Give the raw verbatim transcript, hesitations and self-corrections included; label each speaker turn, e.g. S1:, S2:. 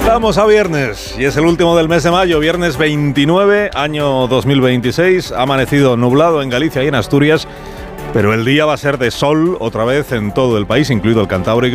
S1: Estamos a viernes y es el último del mes de mayo, viernes veintinueve, año dos mil veintiséis. Ha amanecido nublado en Galicia y en Asturias, pero el día va a ser de sol otra vez en todo el país, incluido el Cantábrico.